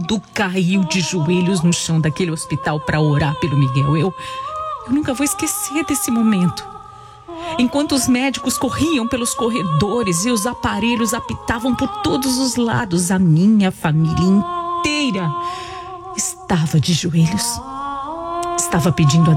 mundo caiu de joelhos no chão daquele hospital para orar pelo Miguel. Eu nunca vou esquecer desse momento. Enquanto os médicos corriam pelos corredores e os aparelhos apitavam por todos os lados, a minha família inteira estava de joelhos. Estava pedindo a